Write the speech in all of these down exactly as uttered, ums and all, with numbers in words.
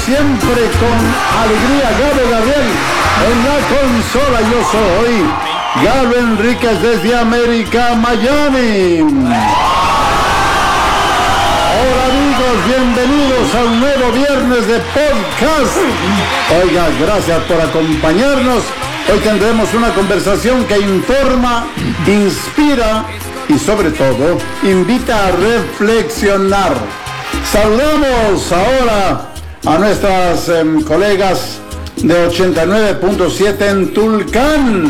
siempre con alegría, Gabo Gabriel en la consola. Yo soy Gabo Enríquez desde América, Miami. Hola amigos, bienvenidos a un nuevo viernes de podcast. Oiga, gracias por acompañarnos. Hoy tendremos una conversación que informa, inspira y sobre todo invita a reflexionar. Saludamos ahora a nuestras eh, colegas de ochenta y nueve punto siete en Tulcán.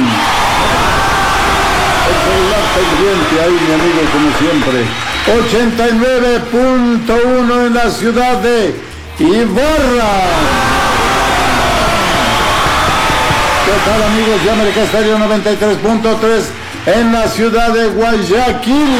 El celular pendiente ahí, mi amigo, como siempre. ochenta y nueve punto uno en la ciudad de Ibarra. ¿Qué tal amigos de América Estéreo? Noventa y tres punto tres en la ciudad de Guayaquil.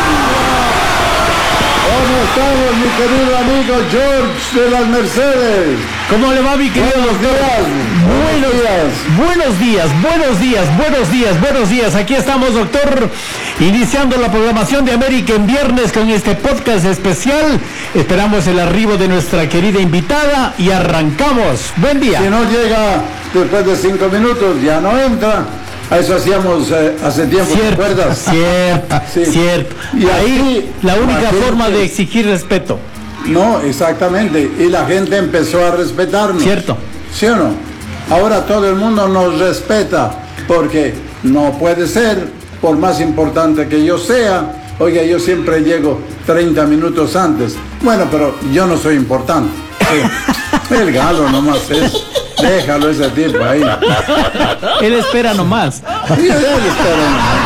¿Cómo estamos, mi querido amigo George de las Mercedes? ¿Cómo le va, mi querido Buenos días. Buenos días. Buenos días, buenos días, buenos días, buenos días. Aquí estamos, doctor, iniciando la programación de América en viernes con este podcast especial. Esperamos el arribo de nuestra querida invitada y arrancamos. Buen día. Si no llega después de cinco minutos, ya no entra. A eso hacíamos eh, hace tiempo, cierto, ¿te acuerdas? Cierto, sí. cierto. Y ahí aquí, la única aquí, forma de exigir respeto. No, exactamente. Y la gente empezó a respetarnos. Cierto. ¿Sí o no? Ahora todo el mundo nos respeta porque no puede ser, por más importante que yo sea. Oiga, yo siempre llego treinta minutos antes. Bueno, pero yo no soy importante. Sí. El galo nomás es. Déjalo ese tipo ahí. Él espera nomás. Sí, él espera nomás.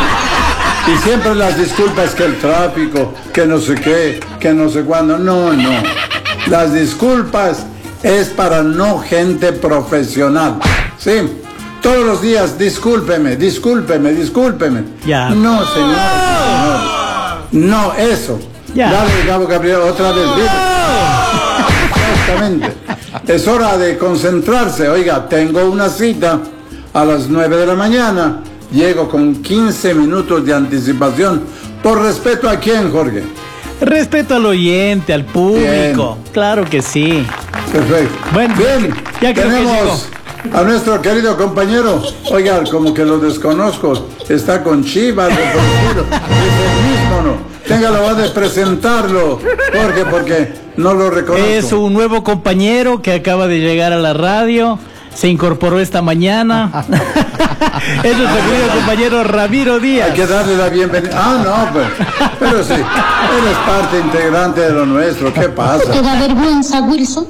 Y siempre las disculpas que el tráfico, que no sé qué, que no sé cuándo. No, no. Las disculpas es para no gente profesional. Sí. Todos los días, discúlpeme, discúlpeme, discúlpeme. Ya. No, señor, señor. No, eso. Ya. Dale, Gabo Gabriel, otra vez. Exactamente. Es hora de concentrarse. Oiga, tengo una cita a las nueve de la mañana. Llego con quince minutos de anticipación. ¿Por respeto a quién, Jorge? Respeto al oyente, al público. Bien. Claro que sí. Perfecto. Bueno, bien, ya creo tenemos que a nuestro querido compañero. Oiga, como que lo desconozco. Está con Chivas, de por es el mismo, ¿no? Tenga la voz de presentarlo, Jorge, porque no lo reconozco. Es un nuevo compañero que acaba de llegar a la radio, se incorporó esta mañana. Es nuestro querido compañero Ramiro Díaz. Hay que darle la bienvenida. Ah, no, pero, pero sí, él es parte integrante de lo nuestro. ¿Qué pasa? ¿Te da vergüenza, Wilson?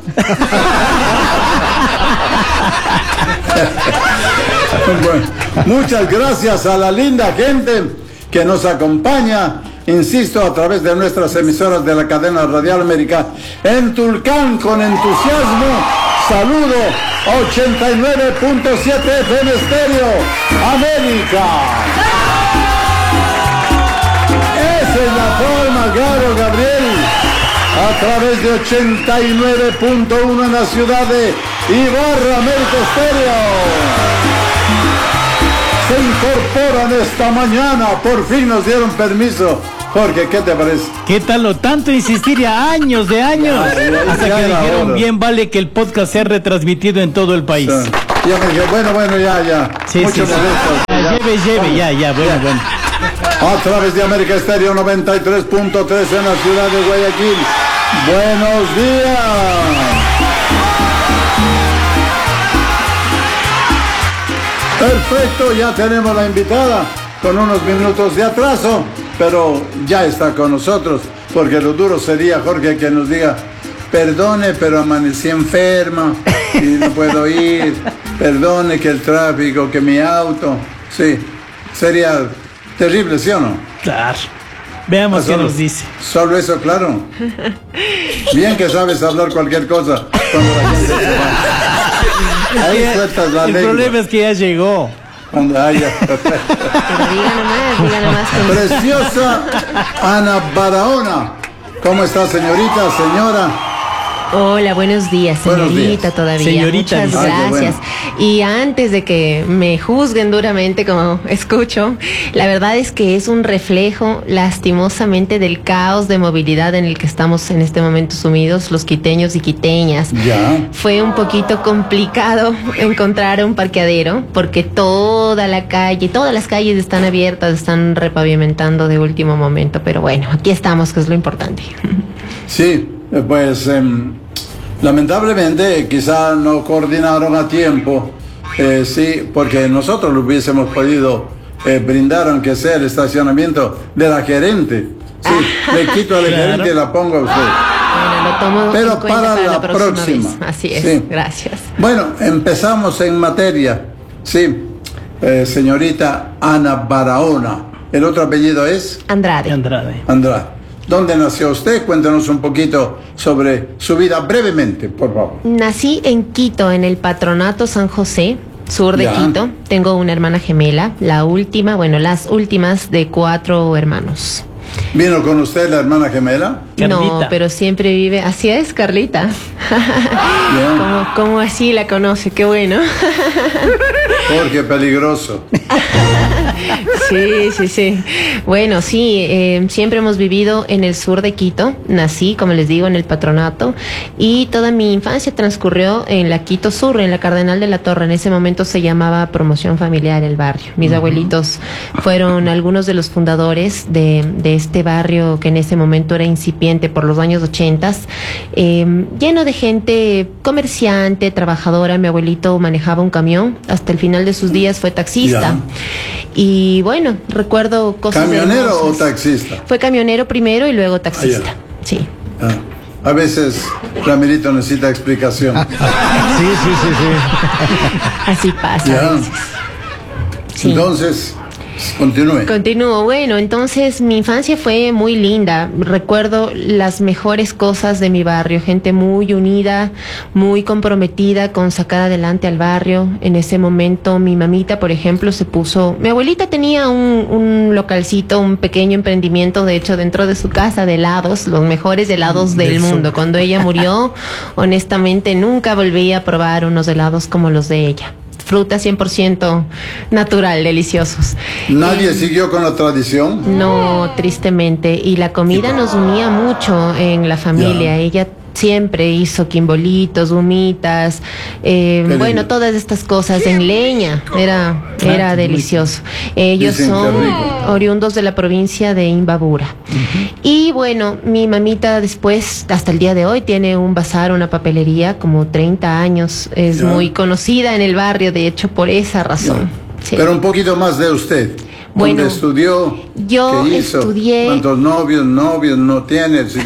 Bueno, muchas gracias a la linda gente que nos acompaña. Insisto, a través de nuestras emisoras de la cadena radial América en Tulcán, con entusiasmo, saludo ochenta y nueve punto siete F M Estéreo, América. Esa es la forma, Garo Gabriel, a través de ochenta y nueve punto uno en la ciudad de Ibarra, América Estéreo. Se incorporan esta mañana, por fin nos dieron permiso. Jorge, ¿qué te parece? ¿Qué tal lo tanto insistir ya años de años? Ya, ya, hasta ya que dijeron, hora. Bien vale que el podcast sea retransmitido en todo el país. Sí. Ya me dije, bueno, bueno, ya, ya. Sí, Mucho sí, sí. Ya, lleve, lleve, ya, ya, bueno, ya. bueno. A través de América Estéreo noventa y tres punto tres en la ciudad de Guayaquil. Buenos días. Perfecto, ya tenemos la invitada con unos minutos de atraso, pero ya está con nosotros, porque lo duro sería, Jorge, que nos diga, perdone, pero amanecí enferma y no puedo ir, perdone que el tráfico, que mi auto, sí, sería terrible, ¿sí o no? Claro, veamos qué nos dice. Solo eso, claro. Bien que sabes hablar cualquier cosa cuando la gente se va. Ahí sueltas la el lengua. problema es que ya llegó. Cuando haya. Pero diga nomás, diga nomás. Con... Preciosa Ana Barahona. ¿Cómo está, señorita, señora? Hola, buenos días, Buenos señorita días. todavía. Señorita, Muchas ah, qué gracias. bueno. Y antes de que me juzguen duramente, como escucho, la verdad es que es un reflejo, lastimosamente, del caos de movilidad en el que estamos en este momento sumidos, los quiteños y quiteñas. Ya. Fue un poquito complicado encontrar un parqueadero porque toda la calle, todas las calles están abiertas, están repavimentando de último momento, pero bueno, aquí estamos, que es lo importante. Sí, eh, pues em, lamentablemente quizá no coordinaron a tiempo, eh, sí, porque nosotros lo hubiésemos podido eh, brindar, aunque sea el estacionamiento de la gerente. Sí, le quito a la Claro. gerente y la pongo a usted. Bueno, lo tomo Pero en cuenta para para, la la próxima, próxima. vez. Así es, Sí. gracias. Bueno, empezamos en materia. Sí, eh, señorita Ana Barahona. ¿El otro apellido es? Andrade. Andrade. Andrade. ¿Dónde nació usted? Cuéntanos un poquito sobre su vida brevemente, por favor. Nací en Quito, en el Patronato San José, sur de Ya. Quito. Tengo una hermana gemela, la última, bueno, las últimas de cuatro hermanos. ¿Vino con usted la hermana gemela? No, Carlita. pero siempre vive, así es, Carlita. Bien. como, como así la conoce, qué bueno. Porque peligroso. Sí, sí, sí. Bueno, sí, eh, siempre hemos vivido en el sur de Quito. Nací, como les digo, en el Patronato y toda mi infancia transcurrió en la Quito Sur, en la Cardenal de la Torre. En ese momento se llamaba Promoción Familiar el barrio. Mis abuelitos fueron algunos de los fundadores de, de este barrio que en ese momento era incipiente por los años ochentas, eh, lleno de gente comerciante, trabajadora. Mi abuelito manejaba un camión, hasta el final de sus días fue taxista. Ya. Y bueno, recuerdo cosas ¿Camionero o hermosas. taxista? Fue camionero primero y luego taxista. Ah, Sí. Ah, a veces Ramirito necesita explicación. Sí, sí, sí, sí. Así pasa Ya. a veces. Sí. Entonces, continúe. Continúo. Bueno, entonces mi infancia fue muy linda. Recuerdo las mejores cosas de mi barrio. Gente muy unida, muy comprometida con sacar adelante al barrio. En ese momento mi mamita, por ejemplo, se puso... Mi abuelita tenía un, un localcito, un pequeño emprendimiento, de hecho, dentro de su casa de helados, los mejores helados del mundo. Cuando ella murió, honestamente, nunca volví a probar unos helados como los de ella. Fruta cien por ciento natural, deliciosos. ¿Nadie siguió con la tradición? No, tristemente. Y la comida nos unía mucho en la familia. Ya. Ella siempre hizo quimbolitos, humitas, eh, Qué bueno, lindo. todas estas cosas en leña. Era, era delicioso. Ellos Dicen que son rico. oriundos de la provincia de Imbabura. Y bueno, mi mamita después, hasta el día de hoy, tiene un bazar, una papelería, como treinta años. Es Ya. muy conocida en el barrio, de hecho, por esa razón. Sí. Pero un poquito más de usted. Bueno, ¿Dónde estudió? yo ¿Qué hizo? estudié- ¿Cuántos novios, novios no tiene? Sí.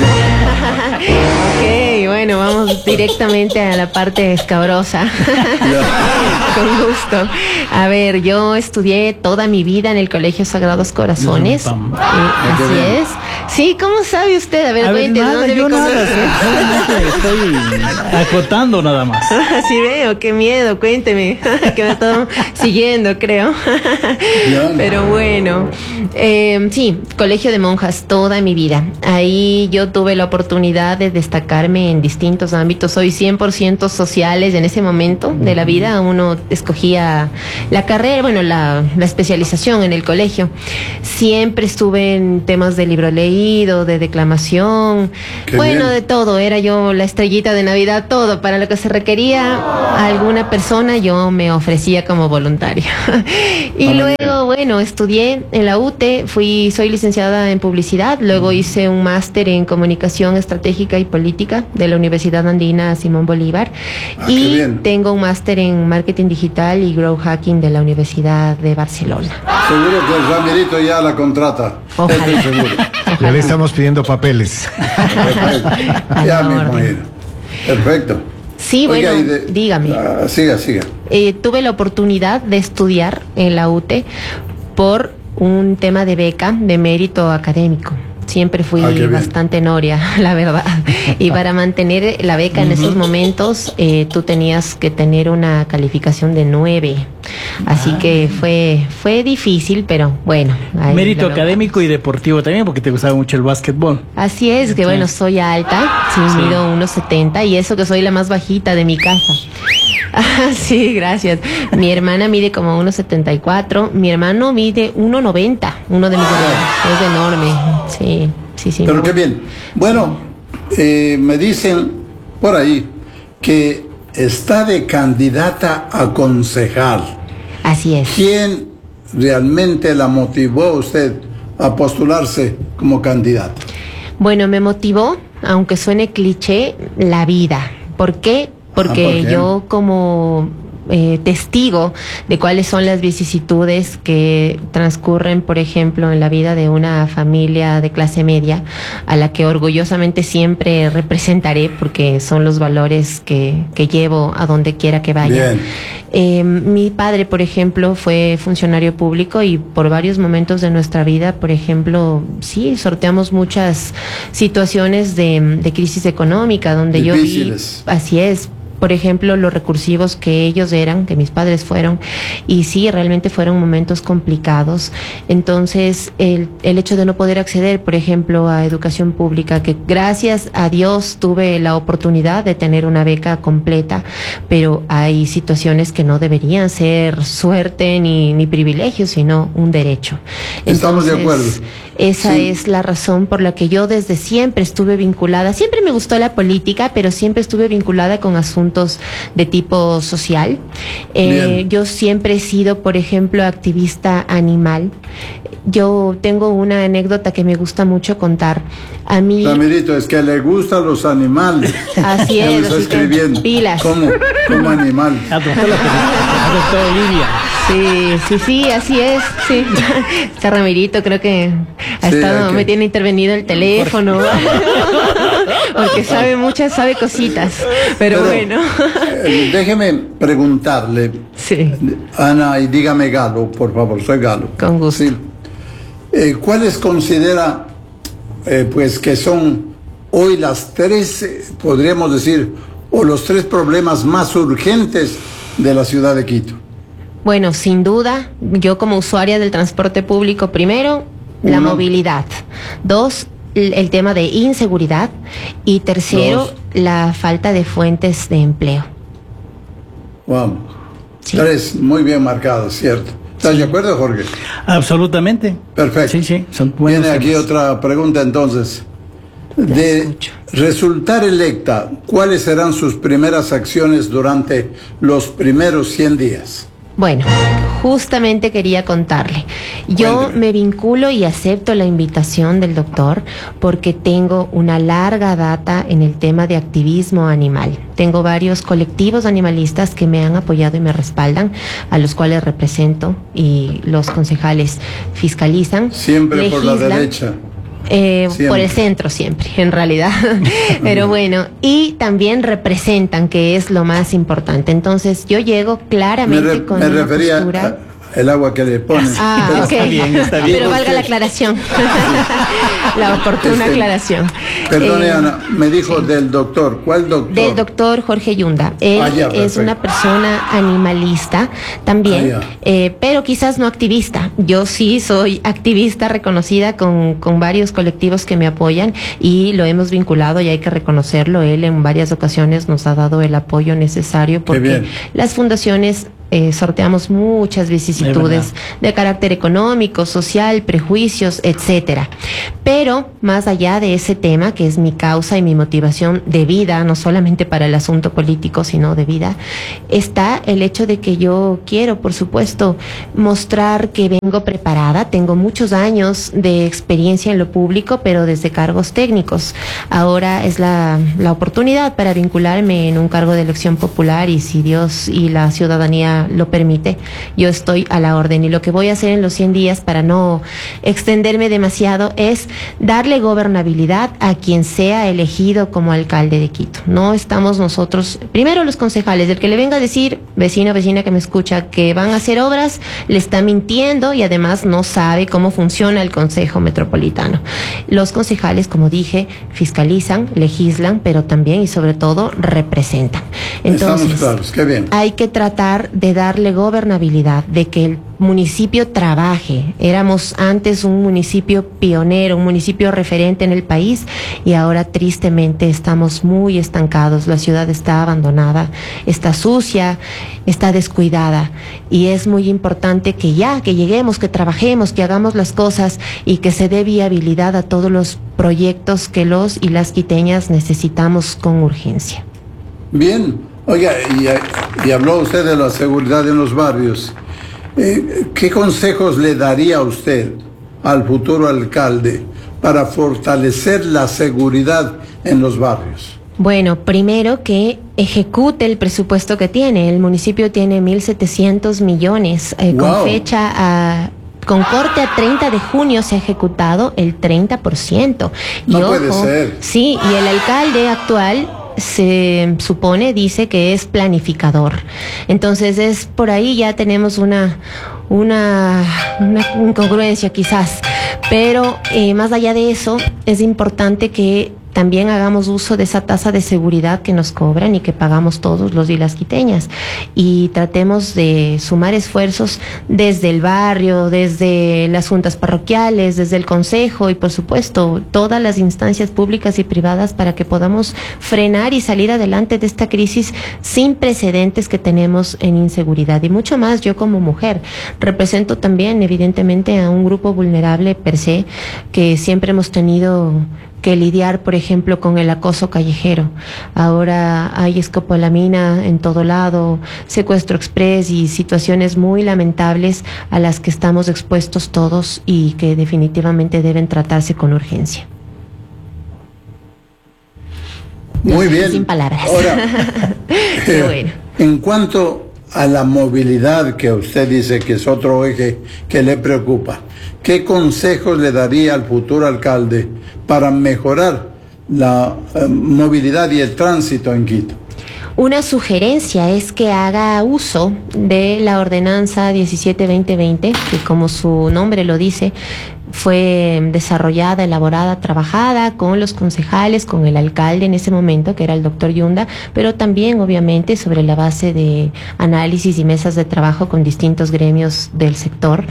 Ok, bueno, vamos directamente a la parte escabrosa. Con gusto. A ver, yo estudié toda mi vida en el Colegio Sagrados Corazones. Pam, pam. Eh, así bien. es. Sí, ¿cómo sabe usted? A ver, A ver, cuente, ¿de nada, dónde yo me nada, conoce? solamente estoy acotando nada más. Así veo, qué miedo, cuénteme, que me están siguiendo, creo. Ya. Pero bueno, eh, sí, colegio de monjas toda mi vida. Ahí yo tuve la oportunidad de destacarme en distintos ámbitos. Soy cien por ciento sociales en ese momento de la vida. Uno escogía la carrera, bueno, la, la especialización en el colegio. Siempre estuve en temas de libro leído, de declamación, Qué bueno, bien. de todo. Era yo la estrellita de Navidad, todo. Para lo que se requería a alguna persona, yo me ofrecía como voluntaria. Y Ah, muy luego, bien. bueno, estudié en la U T E, fui, soy licenciada en publicidad, luego hice un máster en comunicación estratégica y política de la Universidad Andina Simón Bolívar. Ah, qué y bien. tengo un máster en marketing digital y growth hacking de la Universidad de Barcelona. Seguro que el Ramirito ya la contrata. Ojalá. Estoy seguro. Ya le estamos pidiendo papeles. Perfecto. A Ya la me orden. imagino. Perfecto. Sí, Oiga, bueno, y de- dígame. Ah, siga, siga. Eh, tuve la oportunidad de estudiar en la U T E por un tema de beca de mérito académico. Siempre fui Ah, qué bien. bastante noria, la verdad. Y para mantener la beca en esos momentos, eh, tú tenías que tener una calificación de nueve. Así Ah. que fue fue difícil, pero bueno. ahí Mérito lo logramos. académico y deportivo también, porque te gustaba mucho el básquetbol. Así es, que bueno, soy alta, sí, Sí. mido uno setenta y eso que soy la más bajita de mi casa. Ah, sí, gracias. Mi hermana mide como uno setenta y cuatro, mi hermano mide uno noventa, uno de mis hermanos, es enorme, sí, sí, sí. Pero no. qué bien. Bueno, eh, me dicen por ahí que está de candidata a concejal. Así es. ¿Quién realmente la motivó a usted a postularse como candidata? Bueno, me motivó, aunque suene cliché, la vida. ¿Por qué? Porque Ah, ¿por qué? yo como eh, testigo de cuáles son las vicisitudes que transcurren, por ejemplo, en la vida de una familia de clase media, a la que orgullosamente siempre representaré, porque son los valores que, que llevo a donde quiera que vaya. Bien. Eh, mi padre, por ejemplo, fue funcionario público y por varios momentos de nuestra vida, por ejemplo, sí, sorteamos muchas situaciones de, de crisis económica, donde Difíciles. yo vi, así es, por ejemplo, los recursivos que ellos eran, que mis padres fueron, y sí, realmente fueron momentos complicados. Entonces, el, el hecho de no poder acceder, por ejemplo, a educación pública, que gracias a Dios tuve la oportunidad de tener una beca completa, pero hay situaciones que no deberían ser suerte ni, ni privilegio, sino un derecho. Estamos de acuerdo. Esa Sí. es la razón por la que yo desde siempre estuve vinculada, siempre me gustó la política, pero siempre estuve vinculada con asuntos de tipo social. Eh, Bien. yo siempre he sido, por ejemplo, activista animal. Yo tengo una anécdota que me gusta mucho contar. A mí, Ramirito, es que le gustan los animales. Así Ya me es, está así que escribiendo. pilas. ¿Cómo? ¿Cómo animal? Ah, doctor, la la doctora Olivia. sí, sí, sí, así es, sí. Este Ramirito creo que ha Sí, estado, hay que- me tiene intervenido el teléfono. Porque sabe muchas, sabe cositas. Pero, bueno. eh, déjeme preguntarle, Sí. Ana, y dígame Galo, por favor, soy Galo. Con gusto. Sí. Eh, ¿Cuáles considera, eh, pues, que son hoy las tres, eh, podríamos decir, o los tres problemas más urgentes de la ciudad de Quito? Bueno, sin duda, yo como usuaria del transporte público, primero, la Uno. movilidad. Dos, el, el tema de inseguridad. Y tercero, Dos. la falta de fuentes de empleo. Vamos. Sí. Tres, muy bien marcadas, ¿cierto? ¿Estás de acuerdo, Jorge? Absolutamente. Perfecto. Sí, sí, son buenos Viene aquí temas. otra pregunta entonces. La De escucho. resultar electa, ¿cuáles serán sus primeras acciones durante los primeros cien días? Bueno, justamente quería contarle. Yo Cuénteme. me vinculo y acepto la invitación del doctor porque tengo una larga data en el tema de activismo animal. Tengo varios colectivos animalistas que me han apoyado y me respaldan, a los cuales represento y los concejales fiscalizan. Siempre por la legislan. derecha. Eh, Siempre. por el centro siempre, en realidad. Pero bueno, y también representan, que es lo más importante. Entonces yo llego Me, claramente re- con me una refería postura. al agua que le ponen. Ah, Pero- ok. Está bien, está bien. Pero valga la aclaración. La oportuna Este, aclaración. Perdone, Eh, Ana, me dijo del doctor. ¿Cuál doctor? Del doctor Jorge Yunda. Él Ah, ya, es perfecto. una persona animalista también, Ah, ya. eh, pero quizás no activista. Yo sí soy activista reconocida con, con varios colectivos que me apoyan y lo hemos vinculado y hay que reconocerlo. Él en varias ocasiones nos ha dado el apoyo necesario porque bien. las fundaciones eh, sorteamos muchas vicisitudes de carácter económico, social, prejuicios, etcétera. Pero más allá de ese tema, que es mi causa y mi motivación de vida, no solamente para el asunto político, sino de vida, está el hecho de que yo quiero, por supuesto, mostrar que vengo preparada. Tengo muchos años de experiencia en lo público, pero desde cargos técnicos. Ahora es la, la oportunidad para vincularme en un cargo de elección popular y si Dios y la ciudadanía lo permite, yo estoy a la orden. Y lo que voy a hacer en los cien días, para no extenderme demasiado, es darle gobernabilidad a quien sea elegido como alcalde de Quito. No estamos nosotros, primero los concejales, el que le venga a decir vecino, vecina que me escucha, que van a hacer obras, le está mintiendo y además no sabe cómo funciona el Consejo Metropolitano. Los concejales, como dije, fiscalizan, legislan, pero también y sobre todo representan. Entonces, estamos claros, qué bien. Hay que tratar de darle gobernabilidad, de que el municipio trabaje. Éramos antes un municipio pionero, un municipio referente en el país y ahora tristemente estamos muy estancados. La ciudad está abandonada, está sucia, está descuidada y es muy importante que ya, que lleguemos, que trabajemos, que hagamos las cosas y que se dé viabilidad a todos los proyectos que los y las quiteñas necesitamos con urgencia. Bien, oiga, y, y habló usted de la seguridad en los barrios. Eh, ¿Qué consejos le daría usted al futuro alcalde para fortalecer la seguridad en los barrios? Bueno, primero que ejecute el presupuesto que tiene. El municipio tiene mil setecientos millones, eh, wow. con fecha a... Con corte a treinta de junio se ha ejecutado el treinta por ciento. No y puede ojo, ser. Sí, y el alcalde actual se supone, dice que es planificador. Entonces es por ahí ya tenemos una, una, una incongruencia quizás. Pero eh, más allá de eso, es importante que también hagamos uso de esa tasa de seguridad que nos cobran y que pagamos todos los y las quiteñas. Y tratemos de sumar esfuerzos desde el barrio, desde las juntas parroquiales, desde el consejo y por supuesto todas las instancias públicas y privadas para que podamos frenar y salir adelante de esta crisis sin precedentes que tenemos en inseguridad. Y mucho más yo como mujer. Represento también evidentemente a un grupo vulnerable per se que siempre hemos tenido que lidiar, por ejemplo, con el acoso callejero. Ahora hay escopolamina en todo lado, secuestro express y situaciones muy lamentables a las que estamos expuestos todos y que definitivamente deben tratarse con urgencia. Muy bien. Sin palabras. Ahora, Qué bueno. En cuanto a la movilidad, que usted dice que es otro eje que le preocupa, ¿qué consejos le daría al futuro alcalde para mejorar la eh, movilidad y el tránsito en Quito? Una sugerencia es que haga uso de la ordenanza diecisiete veinte veinte, que como su nombre lo dice, fue desarrollada, elaborada, trabajada con los concejales, con el alcalde en ese momento, que era el doctor Yunda, pero también obviamente sobre la base de análisis y mesas de trabajo con distintos gremios del sector.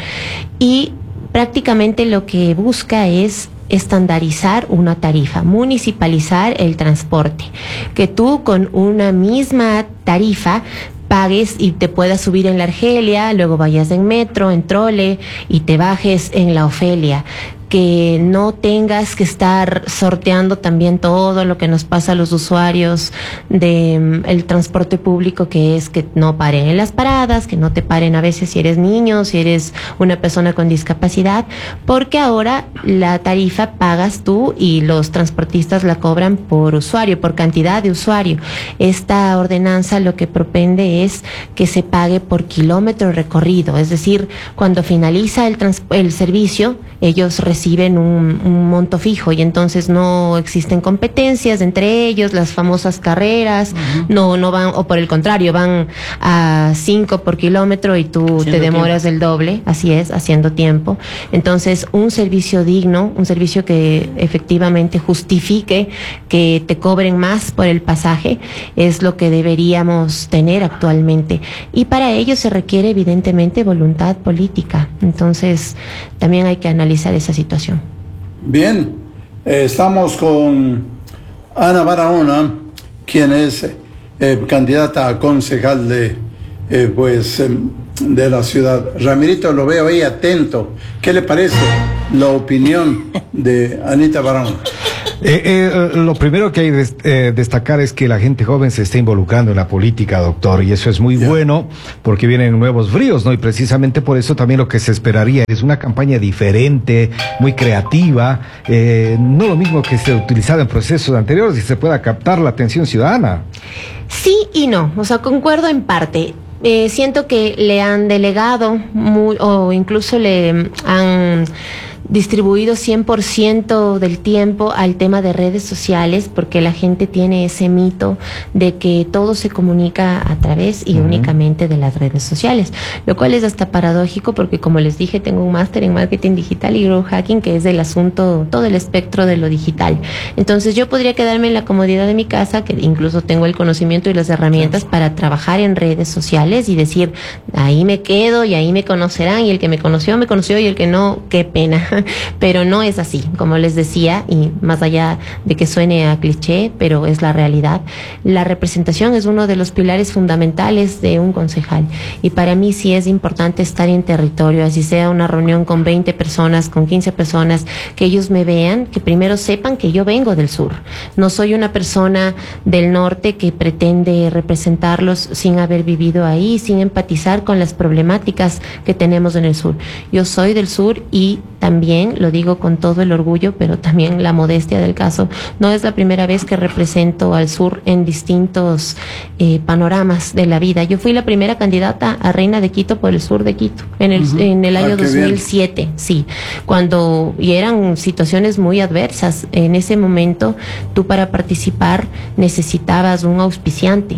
Y prácticamente lo que busca es estandarizar una tarifa, municipalizar el transporte, que tú con una misma tarifa pagues y te puedas subir en la Argelia, luego vayas en metro, en trole y te bajes en la Ofelia. Que no tengas que estar sorteando también todo lo que nos pasa a los usuarios de um, el transporte público, que es que no paren en las paradas, que no te paren a veces si eres niño, si eres una persona con discapacidad, porque ahora la tarifa pagas tú y los transportistas la cobran por usuario, por cantidad de usuario. Esta ordenanza lo que propende es que se pague por kilómetro recorrido, es decir, cuando finaliza el, trans el servicio, ellos reciben un, un monto fijo y entonces no existen competencias entre ellos, las famosas carreras, uh-huh. no no van, o por el contrario, van a cinco por kilómetro y tú haciendo te demoras tiempo. El doble, así es, haciendo tiempo. Entonces, un servicio digno, un servicio que efectivamente justifique que te cobren más por el pasaje, es lo que deberíamos tener actualmente. Y para ello se requiere evidentemente voluntad política. Entonces, también hay que analizar esa situación. Bien, eh, estamos con Ana Barahona, quien es eh, candidata a concejal de, eh, pues, eh, de la ciudad. Ramirito, lo veo ahí atento. ¿Qué le parece la opinión de Anita Barahona? Eh, eh, lo primero que hay que des, eh, destacar es que la gente joven se está involucrando en la política, doctor, y eso es muy yeah. bueno porque vienen nuevos bríos, ¿no? Y precisamente por eso también lo que se esperaría es una campaña diferente, muy creativa, eh, no lo mismo que se ha utilizado en procesos anteriores y se pueda captar la atención ciudadana. Sí y no, o sea, concuerdo en parte. Eh, siento que le han delegado muy, o incluso le han distribuido cien por ciento del tiempo al tema de redes sociales, porque la gente tiene ese mito de que todo se comunica a través y uh-huh. únicamente de las redes sociales, lo cual es hasta paradójico porque, como les dije, tengo un máster en marketing digital y growth hacking, que es del asunto, todo el espectro de lo digital. Entonces yo podría quedarme en la comodidad de mi casa, que incluso tengo el conocimiento y las herramientas para trabajar en redes sociales y decir, ahí me quedo y ahí me conocerán, y el que me conoció, me conoció, y el que no, qué pena. Pero no es así, como les decía, y más allá de que suene a cliché, pero es la realidad. La representación es uno de los pilares fundamentales de un concejal, y para mí sí es importante estar en territorio, así sea una reunión con veinte personas, con quince personas, que ellos me vean, que primero sepan que yo vengo del sur. No soy una persona del norte que pretende representarlos sin haber vivido ahí, sin empatizar con las problemáticas que tenemos en el sur. Yo soy del sur y también, lo digo con todo el orgullo, pero también la modestia del caso, no es la primera vez que represento al sur en distintos eh, panoramas de la vida. Yo fui la primera candidata a Reina de Quito por el sur de Quito, en el, uh-huh. en el año ah, dos mil siete, sí, cuando, y eran situaciones muy adversas. En ese momento, tú para participar necesitabas un auspiciante.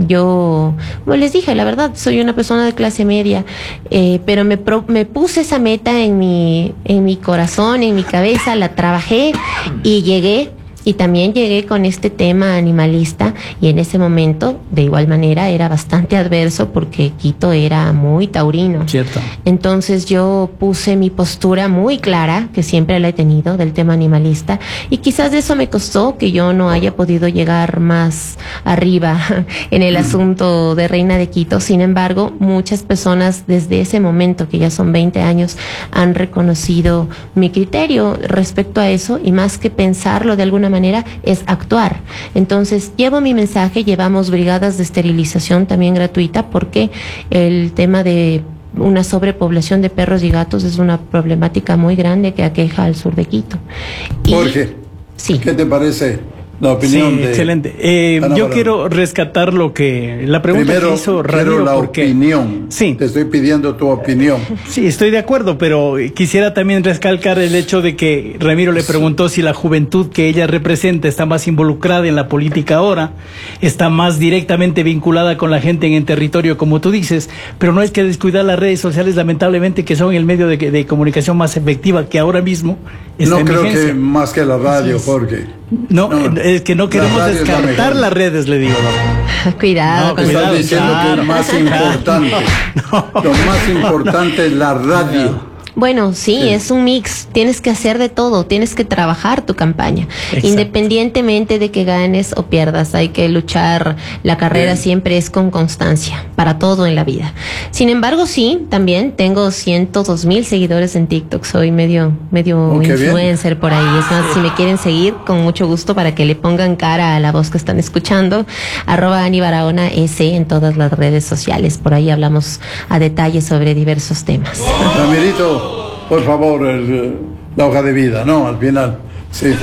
Yo, como les dije, la verdad, soy una persona de clase media, eh, pero me, pro, me puse esa meta en mi, en mi corazón, en mi cabeza, la trabajé y llegué. Y también llegué con este tema animalista, y en ese momento, de igual manera, era bastante adverso porque Quito era muy taurino. Cierto. Entonces yo puse mi postura muy clara, que siempre la he tenido, del tema animalista, y quizás eso me costó que yo no haya podido llegar más arriba en el asunto de Reina de Quito. Sin embargo, muchas personas desde ese momento, que ya son veinte años, han reconocido mi criterio respecto a eso, y más que pensarlo de alguna manera, manera es actuar. Entonces llevo mi mensaje, llevamos brigadas de esterilización también gratuita, porque el tema de una sobrepoblación de perros y gatos es una problemática muy grande que aqueja al sur de Quito. Y, Jorge, sí. ¿Qué te parece la opinión? Sí, de... excelente. Eh, yo quiero rescatar lo que la pregunta Primero, que hizo Ramiro, la porque opinión. Sí. Te estoy pidiendo tu opinión. Sí, estoy de acuerdo, pero quisiera también recalcar el hecho de que Ramiro le preguntó si la juventud que ella representa está más involucrada en la política ahora, está más directamente vinculada con la gente en el territorio, como tú dices, pero no hay que descuidar las redes sociales, lamentablemente, que son el medio de, de comunicación más efectiva que ahora mismo está No en creo vigencia. que más que la radio, Jorge. No, no, es que no queremos la descartar la las redes, le digo. No. Cuidado. No, con estás cuidado, diciendo claro, que es más importante. No, no. Lo más importante es la radio. No. Bueno, sí, sí, es un mix. Tienes que hacer de todo, tienes que trabajar tu campaña. Exacto. Independientemente de que ganes o pierdas, hay que luchar. La carrera Bien. siempre es con constancia, para todo en la vida. Sin embargo, sí, también tengo ciento dos mil seguidores en TikTok. Soy medio medio oh, influencer bien. por ahí. Es más, si me quieren seguir, con mucho gusto, para que le pongan cara a la voz que están escuchando. Arroba Ani Barahona S en todas las redes sociales. Por ahí hablamos a detalle sobre diversos temas. Ramirito, por favor, el, la hoja de vida, ¿no? Al final, sí.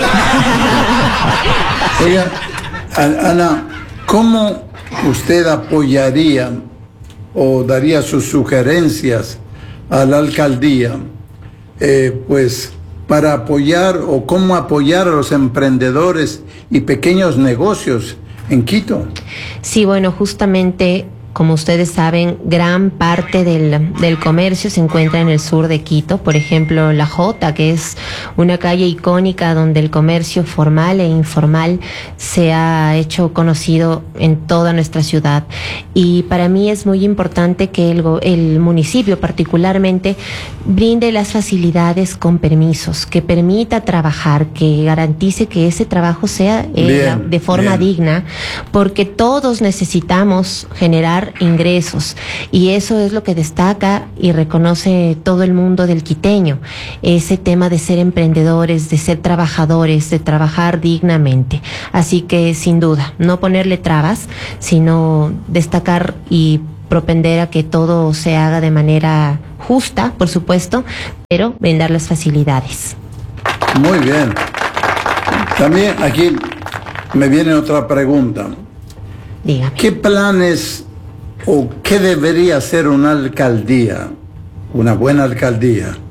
Oiga, Ana, ¿cómo usted apoyaría o daría sus sugerencias a la alcaldía, eh, pues, para apoyar o cómo apoyar a los emprendedores y pequeños negocios en Quito? Sí, bueno, justamente, como ustedes saben, gran parte del, del comercio se encuentra en el sur de Quito. Por ejemplo, La Jota, que es una calle icónica donde el comercio formal e informal se ha hecho conocido en toda nuestra ciudad. Y para mí es muy importante que el, el municipio particularmente brinde las facilidades con permisos, que permita trabajar, que garantice que ese trabajo sea eh, bien, de forma bien. digna, porque todos necesitamos generar ingresos, y eso es lo que destaca y reconoce todo el mundo del quiteño, ese tema de ser emprendedores, de ser trabajadores, de trabajar dignamente. Así que, sin duda, no ponerle trabas, sino destacar y propender a que todo se haga de manera justa, por supuesto, pero brindar las facilidades. Muy bien. También aquí me viene otra pregunta. Dígame. ¿Qué planes o qué debería hacer una alcaldía, una buena alcaldía,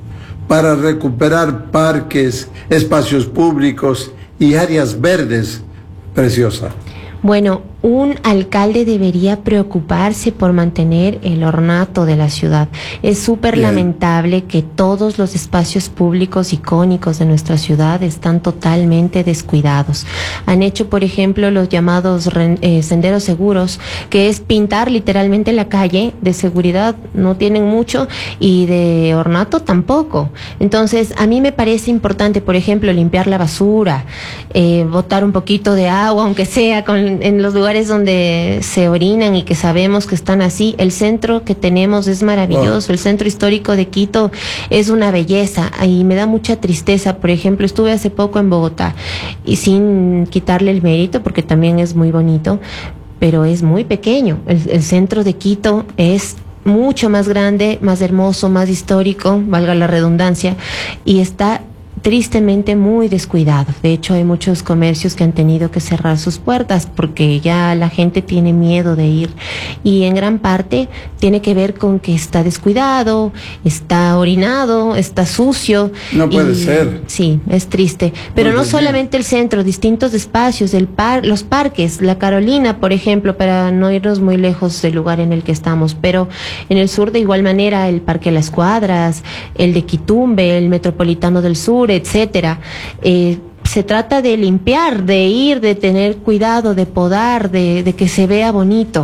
para recuperar parques, espacios públicos y áreas verdes? Preciosa. Bueno, un alcalde debería preocuparse por mantener el ornato de la ciudad. Es súper lamentable que todos los espacios públicos icónicos de nuestra ciudad están totalmente descuidados. Han hecho, por ejemplo, los llamados eh, senderos seguros, que es pintar literalmente la calle. De seguridad no tienen mucho y de ornato tampoco. Entonces, a mí me parece importante, por ejemplo, limpiar la basura, eh, botar un poquito de agua, aunque sea con, en los lugares donde se orinan y que sabemos que están así. El centro que tenemos es maravilloso. Wow. El centro histórico de Quito es una belleza y me da mucha tristeza. Por ejemplo, estuve hace poco en Bogotá y sin quitarle el mérito, porque también es muy bonito, pero es muy pequeño. El, el centro de Quito es mucho más grande, más hermoso, más histórico, valga la redundancia, y está tristemente muy descuidado. De hecho, hay muchos comercios que han tenido que cerrar sus puertas porque ya la gente tiene miedo de ir, y en gran parte tiene que ver con que está descuidado, está orinado, está sucio. No puede y, ser. Sí, es triste. Pero no, no solamente el centro, distintos espacios, el par, los parques, la Carolina, por ejemplo, para no irnos muy lejos del lugar en el que estamos, pero en el sur de igual manera, el Parque Las Cuadras, el de Quitumbe, el Metropolitano del Sur, etcétera. Eh, se trata de limpiar, de ir, de tener cuidado, de podar, de, de que se vea bonito.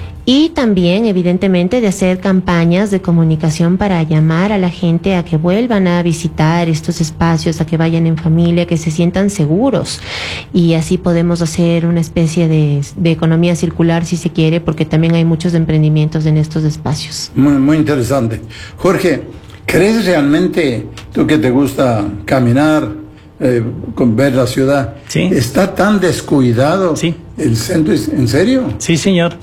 Y también, evidentemente, de hacer campañas de comunicación para llamar a la gente a que vuelvan a visitar estos espacios, a que vayan en familia, que se sientan seguros. Y así podemos hacer una especie de, de economía circular, si se quiere, porque también hay muchos emprendimientos en estos espacios. Muy, muy interesante. Jorge, ¿crees realmente, tú que te gusta caminar, eh, con ver la ciudad, sí, está tan descuidado sí. el centro? ¿En serio? Sí, señor.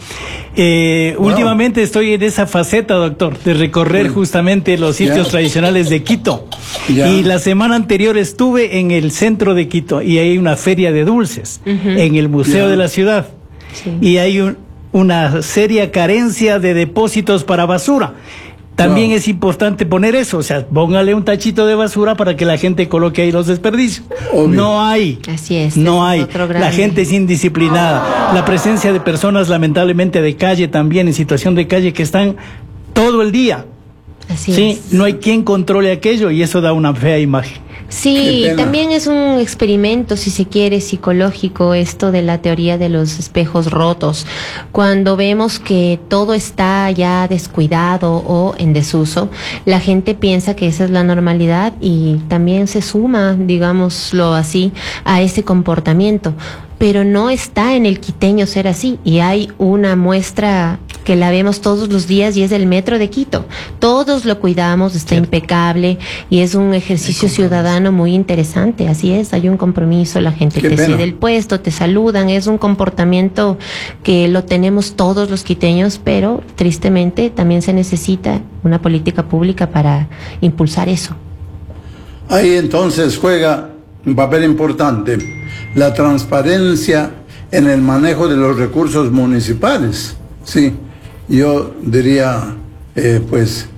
Eh, wow. Últimamente estoy en esa faceta, doctor, de recorrer sí. justamente los sitios ya. tradicionales de Quito. Ya. Y la semana anterior estuve en el centro de Quito y hay una feria de dulces uh-huh. en el Museo ya. de la Ciudad. Sí. Y hay un, una seria carencia de depósitos para basura. También wow. es importante poner eso, o sea, póngale un tachito de basura para que la gente coloque ahí los desperdicios. Obvio. No hay. Así es. No hay. La gente es indisciplinada. La presencia de personas lamentablemente de calle también, en situación de calle, que están todo el día. Así sí, es. No hay quien controle aquello y eso da una fea imagen. Sí, también es un experimento, si se quiere, psicológico, esto de la teoría de los espejos rotos. Cuando vemos que todo está ya descuidado o en desuso, la gente piensa que esa es la normalidad y también se suma, digámoslo así, a ese comportamiento. Pero no está en el quiteño ser así, y hay una muestra que la vemos todos los días y es el metro de Quito. Todos lo cuidamos, está Cierto. impecable y es un ejercicio ciudadano muy interesante. Así es, hay un compromiso, la gente Qué te pena. cede el puesto, te saludan, es un comportamiento que lo tenemos todos los quiteños, pero tristemente también se necesita una política pública para impulsar eso. Ahí entonces juega un papel importante la transparencia en el manejo de los recursos municipales. Sí, yo diría, eh, pues,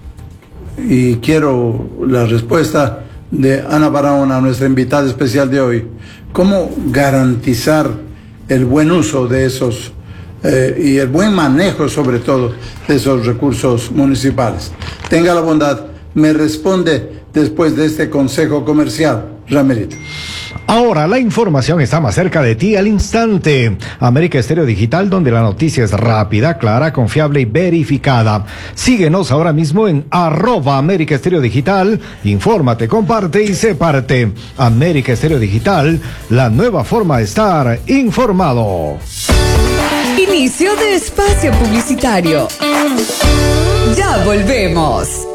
y quiero la respuesta de Ana Barahona, nuestra invitada especial de hoy. ¿Cómo garantizar el buen uso de esos eh, y el buen manejo, sobre todo, de esos recursos municipales? Tenga la bondad, me responde después de este consejo comercial. Ramerito. Ahora la información está más cerca de ti al instante. América Estéreo Digital, donde la noticia es rápida, clara, confiable y verificada. Síguenos ahora mismo en arroba América Estéreo Digital. Infórmate, comparte y sé parte. América Estéreo Digital, la nueva forma de estar informado. Inicio de espacio publicitario. Ya volvemos.